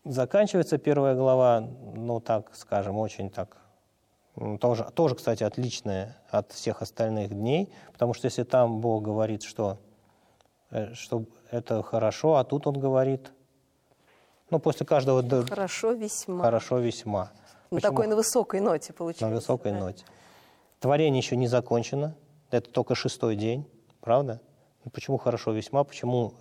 Заканчивается первая глава, ну так скажем, очень так, тоже, кстати, отличная от всех остальных дней, потому что если там Бог говорит, что это хорошо, а тут Он говорит, ну после каждого... Хорошо весьма. Хорошо весьма. На такой, на высокой ноте получается. На высокой ноте. Творение еще не закончено, это только 6-й день, правда? Почему хорошо весьма, почему